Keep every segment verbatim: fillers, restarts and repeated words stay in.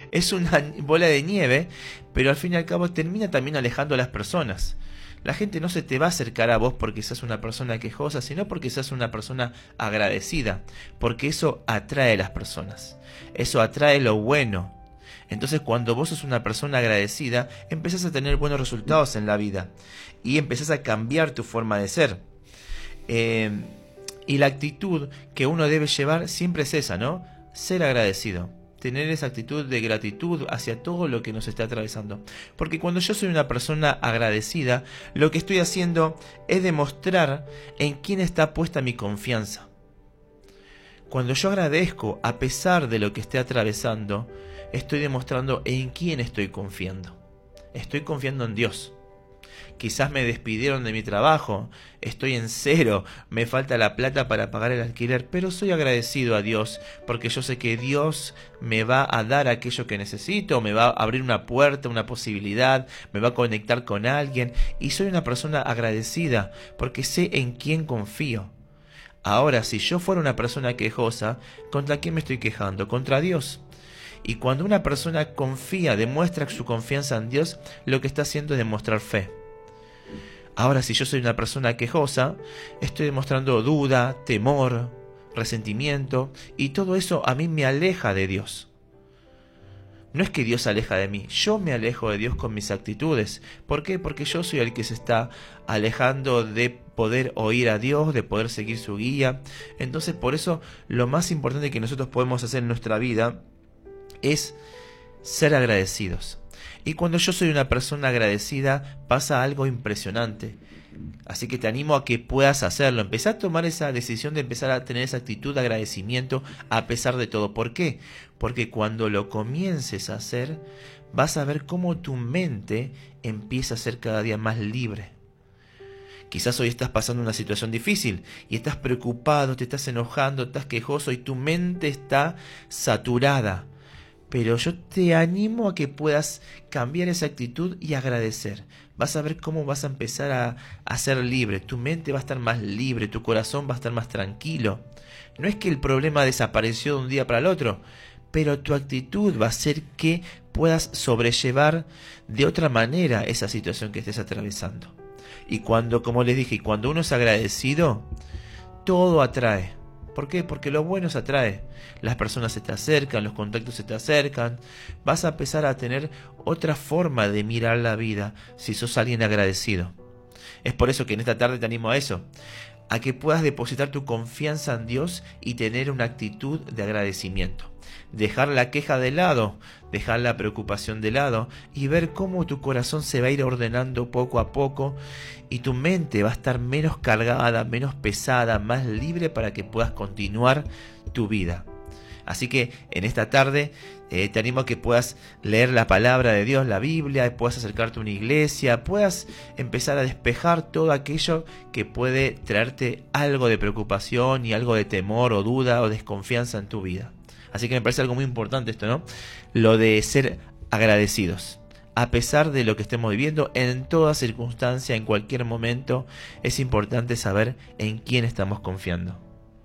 es una bola de nieve, pero al fin y al cabo termina también alejando a las personas. La gente no se te va a acercar a vos porque seas una persona quejosa, sino porque seas una persona agradecida, porque eso atrae a las personas, eso atrae lo bueno. Entonces, cuando vos sos una persona agradecida, empezás a tener buenos resultados en la vida y empezás a cambiar tu forma de ser. Eh, y la actitud que uno debe llevar siempre es esa, ¿no? Ser agradecido. Tener esa actitud de gratitud hacia todo lo que nos está atravesando. Porque cuando yo soy una persona agradecida, lo que estoy haciendo es demostrar en quién está puesta mi confianza. Cuando yo agradezco a pesar de lo que esté atravesando, estoy demostrando en quién estoy confiando. Estoy confiando en Dios. Quizás me despidieron de mi trabajo, estoy en cero, me falta la plata para pagar el alquiler, pero soy agradecido a Dios porque yo sé que Dios me va a dar aquello que necesito, me va a abrir una puerta, una posibilidad, me va a conectar con alguien y soy una persona agradecida porque sé en quién confío. Ahora, si yo fuera una persona quejosa, ¿contra quién me estoy quejando? Contra Dios. Y cuando una persona confía, demuestra su confianza en Dios, lo que está haciendo es demostrar fe. Ahora, si yo soy una persona quejosa, estoy demostrando duda, temor, resentimiento, y todo eso a mí me aleja de Dios. No es que Dios se aleja de mí, yo me alejo de Dios con mis actitudes. ¿Por qué? Porque yo soy el que se está alejando de poder oír a Dios, de poder seguir su guía. Entonces, por eso, lo más importante que nosotros podemos hacer en nuestra vida es ser agradecidos. Y cuando yo soy una persona agradecida, pasa algo impresionante. Así que te animo a que puedas hacerlo. Empezá a tomar esa decisión de empezar a tener esa actitud de agradecimiento a pesar de todo. ¿Por qué? Porque cuando lo comiences a hacer, vas a ver cómo tu mente empieza a ser cada día más libre. Quizás hoy estás pasando una situación difícil y estás preocupado, te estás enojando, estás quejoso y tu mente está saturada. Pero yo te animo a que puedas cambiar esa actitud y agradecer. Vas a ver cómo vas a empezar a, a ser libre. Tu mente va a estar más libre, tu corazón va a estar más tranquilo. No es que el problema desapareció de un día para el otro, pero tu actitud va a hacer que puedas sobrellevar de otra manera esa situación que estés atravesando. Y cuando, como les dije, cuando uno es agradecido, todo atrae. ¿Por qué? Porque lo bueno se atrae. Las personas se te acercan, los contactos se te acercan. Vas a empezar a tener otra forma de mirar la vida si sos alguien agradecido. Es por eso que en esta tarde te animo a eso, a que puedas depositar tu confianza en Dios y tener una actitud de agradecimiento. Dejar la queja de lado, dejar la preocupación de lado y ver cómo tu corazón se va a ir ordenando poco a poco y tu mente va a estar menos cargada, menos pesada, más libre para que puedas continuar tu vida. Así que en esta tarde eh, te animo a que puedas leer la palabra de Dios, la Biblia, puedas acercarte a una iglesia, puedas empezar a despejar todo aquello que puede traerte algo de preocupación y algo de temor o duda o desconfianza en tu vida. Así que me parece algo muy importante esto, ¿no? Lo de ser agradecidos. A pesar de lo que estemos viviendo, en toda circunstancia, en cualquier momento, es importante saber en quién estamos confiando.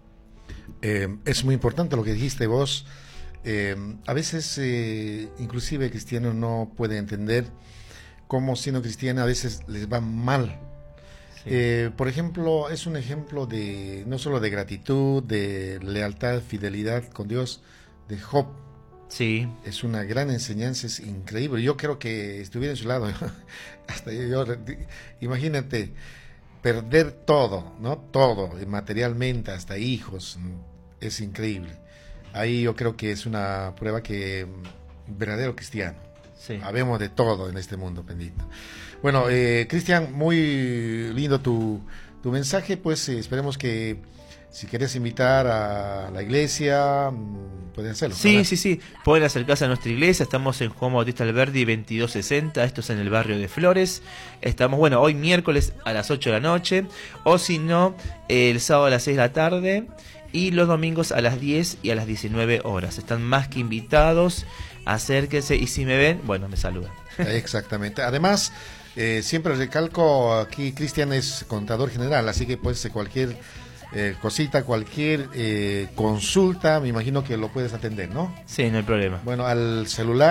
Eh, es muy importante lo que dijiste vos. Eh, a veces, eh, inclusive, el cristiano no puede entender cómo, siendo cristiano, a veces les va mal. Sí. Eh, por ejemplo, es un ejemplo de no solo de gratitud, de lealtad, fidelidad con Dios, de Job. Sí. Es una gran enseñanza, es increíble. Yo creo que estuviera en su lado. Hasta yo, yo, imagínate, perder todo, ¿no? Todo, materialmente, hasta hijos, es increíble. Ahí yo creo que es una prueba que un verdadero cristiano. Sí. Habemos de todo en este mundo, bendito. Bueno, eh, Cristian, muy lindo tu, tu mensaje, pues eh, esperemos que si quieres invitar a la iglesia, pueden hacerlo. Sí, ¿verdad? sí, sí, pueden acercarse a nuestra iglesia, estamos en Juan Bautista Alberdi veintidós sesenta, esto es en el barrio de Flores, estamos, bueno, hoy miércoles a las ocho de la noche, o si no, el sábado a las seis de la tarde, y los domingos a las diez y a las diecinueve horas, están más que invitados, acérquense, y si me ven, bueno, me saludan. Exactamente, además, eh, siempre recalco, aquí Cristian es contador general, así que pues cualquier... Eh, cosita, cualquier eh, consulta, me imagino que lo puedes atender, ¿no? Sí, no hay problema. Bueno, al celular